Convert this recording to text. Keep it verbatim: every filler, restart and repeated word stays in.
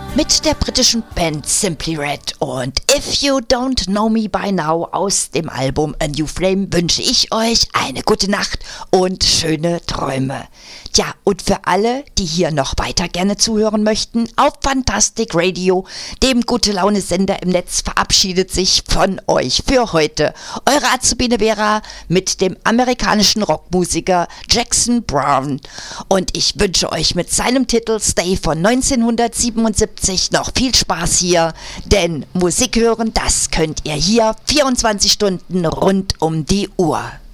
Mit der britischen Band Simply Red und If You Don't Know Me By Now aus dem Album A New Flame wünsche ich euch eine gute Nacht und schöne Träume. Tja, und für alle, die hier noch weiter gerne zuhören möchten, auf Fantastic Radio, dem Gute-Laune-Sender im Netz, verabschiedet sich von euch für heute eure Azubine Vera mit dem amerikanischen Rockmusiker Jackson Browne. Und ich wünsche euch mit seinem Titel Stay von neunzehnhundertsiebenundsiebzig noch viel Spaß hier, denn Musik hören, das könnt ihr hier vierundzwanzig Stunden rund um die Uhr.